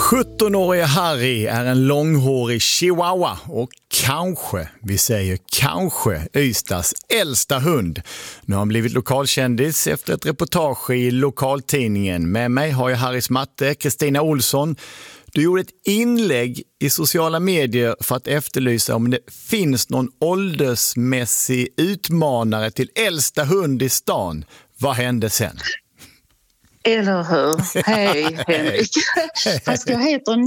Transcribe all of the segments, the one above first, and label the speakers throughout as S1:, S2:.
S1: 17-årige Harry är en långhårig chihuahua och vi säger kanske, Ystads äldsta hund. Nu har han blivit lokalkändis efter ett reportage i lokaltidningen. Med mig har jag Harrys matte, Kristina Olsson. Du gjorde ett inlägg i sociala medier för att efterlysa om det finns någon åldersmässig utmanare till äldsta hund i stan. Vad hände sen?
S2: Eller hur? Hej Henrik. Fast jag heter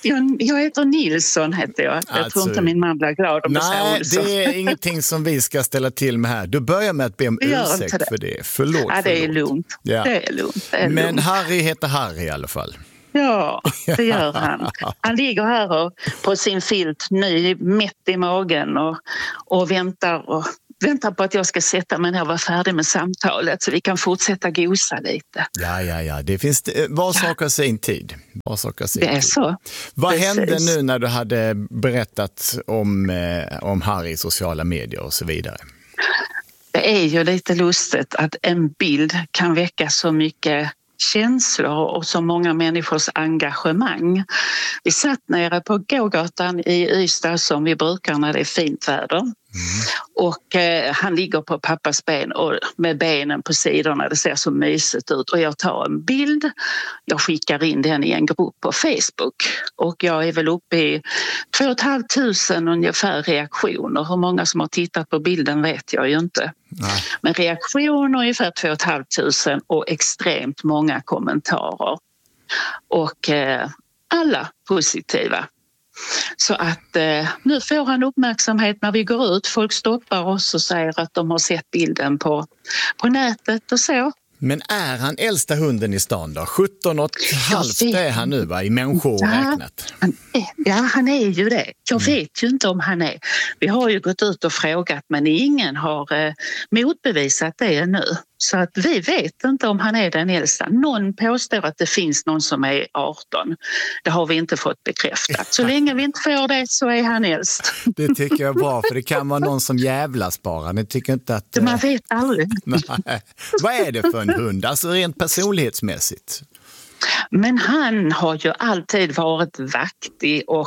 S2: Nilsson heter jag. Jag tror inte min man blir glad om du säger Olsson.
S1: Det är ingenting som vi ska ställa till med här. Du börjar med att be om ursäkt för det. Förlåt.
S2: Ja, det är lugnt.
S1: Ja.
S2: Det är lugnt.
S1: Men Harry heter Harry i alla fall.
S2: Ja, det gör han. Han ligger här och på sin filt ny, mätt i magen och väntar på att jag ska sätta mig ner och vara färdig med samtalet så vi kan fortsätta gosa lite.
S1: Ja. Det finns var sak har sin tid.
S2: Det är så.
S1: Vad hände nu när du hade berättat om Harry i sociala medier och så vidare?
S2: Det är ju lite lustigt att en bild kan väcka så mycket känslor och så många människors engagemang. Vi satt nere på gågatan i Ystad som vi brukar när det är fint väder. Och han ligger på pappas ben och med benen på sidorna, det ser så mysigt ut och jag tar en bild, jag skickar in den i en grupp på Facebook och jag är väl uppe i 2 500 ungefär reaktioner. Hur många som har tittat på bilden vet jag ju inte. Nej. Men reaktioner ungefär 2 500 och extremt många kommentarer och alla positiva. Så att nu får han uppmärksamhet när vi går ut. Folk stoppar oss och säger att de har sett bilden på nätet och så.
S1: Men är han äldsta hunden i stan då? 17,5 är han nu va? I människor räknat.
S2: Han är ju det. Jag vet ju inte om han är. Vi har ju gått ut och frågat men ingen har motbevisat det ännu. Så att vi vet inte om han är den äldsta. Någon påstår att det finns någon som är 18. Det har vi inte fått bekräftat. Så länge vi inte får det så är han äldst.
S1: Det tycker jag är bra för det kan vara någon som jävlas bara. Ni tycker inte att...
S2: Man vet aldrig.
S1: Nej. Vad är det för en hund? Alltså rent personlighetsmässigt.
S2: Men han har ju alltid varit vaktig och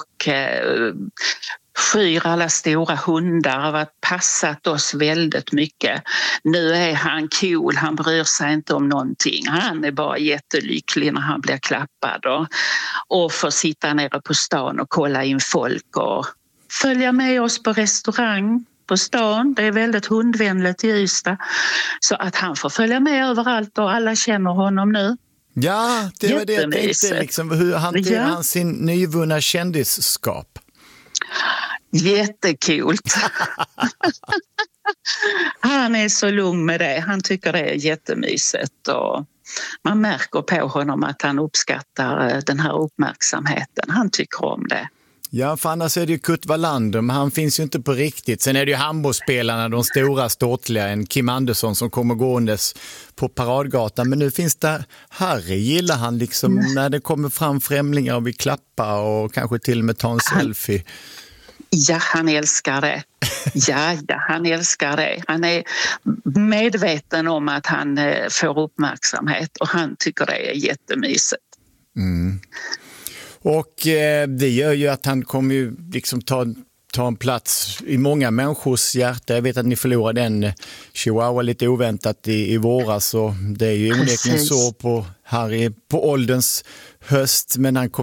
S2: skyr alla stora hundar och har passat oss väldigt mycket. Nu är han cool, han bryr sig inte om någonting. Han är bara jättelycklig när han blir klappad och får sitta nere på stan och kolla in folk och följa med oss på restaurang på stan. Det är väldigt hundvänligt i Ystad så att han får följa med överallt och alla känner honom nu.
S1: Ja, det var det jag tänkte. Liksom, hur hanterar han sin nyvunna kändisskap?
S2: Jättekult. Han är så lugn med det. Han tycker det är jättemysigt och man märker på honom att han uppskattar den här uppmärksamheten. Han tycker om det.
S1: Ja, för annars är det ju Kurt Wallander, men han finns ju inte på riktigt. Sen är det ju handbollsspelarna, de stora ståtliga, en Kim Andersson som kommer gåendes på paradgatan. Men nu finns det Harry, gillar han liksom när det kommer fram främlingar och vill klappa och kanske till och med ta en selfie?
S2: Ja, han älskar det. Ja, han älskar det. Han är medveten om att han får uppmärksamhet och han tycker det är jättemysigt.
S1: Mm. Och det gör ju att han kommer ju liksom ta en plats i många människors hjärta. Jag vet att ni förlorade en chihuahua lite oväntat i våras och det är ju onekligen så på Harry på ålderns höst, men han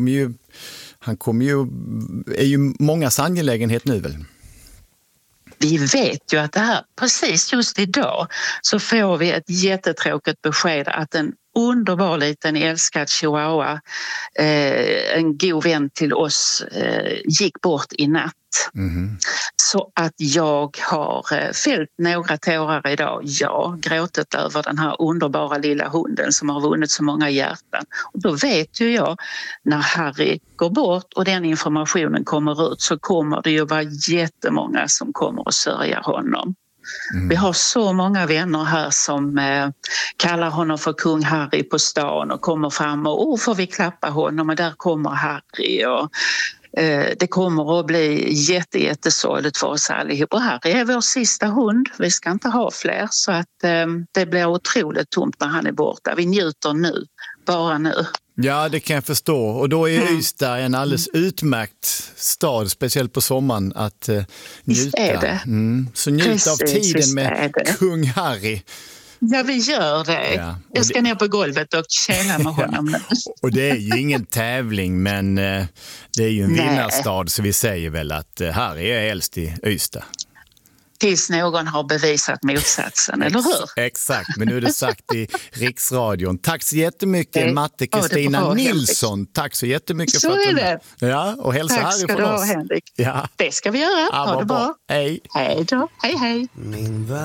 S1: är ju mångas angelägenhet nu väl?
S2: Vi vet ju att det här, precis just idag så får vi ett jättetråkigt besked att en underbar liten älskad chihuahua, en god vän till oss, gick bort i natt. Mm. Så att jag har fällt några tårar idag. Jag gråtit över den här underbara lilla hunden som har vunnit så många hjärtan. Och då vet ju jag, när Harry går bort och den informationen kommer ut så kommer det ju vara jättemånga som kommer att sörja honom. Mm. Vi har så många vänner här som kallar honom för kung Harry på stan och kommer fram och får vi klappa honom och där kommer Harry och det kommer att bli jättesorgligt för oss allihop. Och Harry är vår sista hund, vi ska inte ha fler så att det blir otroligt tomt när han är borta. Vi njuter nu, bara nu.
S1: Ja, det kan jag förstå. Och då är Ystad en alldeles utmärkt stad, speciellt på sommaren, att njuta.
S2: Är det.
S1: Så njut av tiden med kung Harry.
S2: Ja, vi gör det.
S1: Ja,
S2: jag ska ner på golvet och tjäna med honom nu.
S1: Och det är ju ingen tävling, men det är ju en vinnarstad, så vi säger väl att Harry är äldst i Ystad.
S2: Tills någon har bevisat motsatsen, eller hur?
S1: Exakt, men nu är det sagt i Riksradion. Tack så jättemycket, Matte Kristina Nilsson. Henrik. Tack så jättemycket
S2: så
S1: för att
S2: du är det.
S1: Ja, och hälsa
S2: Tack
S1: Harry från
S2: ska
S1: oss.
S2: Du ha, Henrik.
S1: Ja.
S2: Det ska vi göra. Ha det bra.
S1: Hej.
S2: Hej då. Hej, hej.